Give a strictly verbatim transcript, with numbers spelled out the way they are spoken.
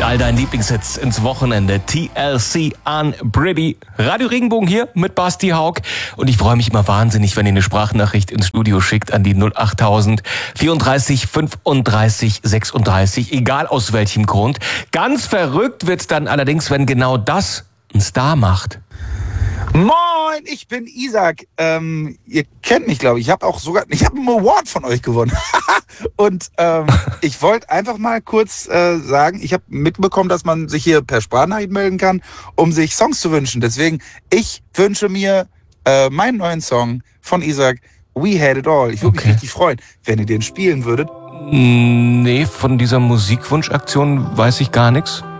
all deinen Lieblingshits ins Wochenende. T L C Unpretty. Radio Regenbogen hier mit Basti Haug. Und ich freue mich immer wahnsinnig, wenn ihr eine Sprachnachricht ins Studio schickt an die null acht tausend vierunddreißig fünfunddreißig sechsunddreißig. Egal aus welchem Grund. Ganz verrückt wird's dann allerdings, wenn genau das ein Star macht. Moin, ich bin Isaac. Ähm, ihr kennt mich, glaube ich. Ich habe auch sogar, ich habe einen Award von euch gewonnen. Und ähm, ich wollte einfach mal kurz äh, sagen, ich habe mitbekommen, dass man sich hier per Sprachnachricht melden kann, um sich Songs zu wünschen. Deswegen, ich wünsche mir äh, meinen neuen Song von Isaac, We Had It All. Ich würde Okay. mich richtig freuen, wenn ihr den spielen würdet. Nee, von dieser Musikwunschaktion weiß ich gar nichts.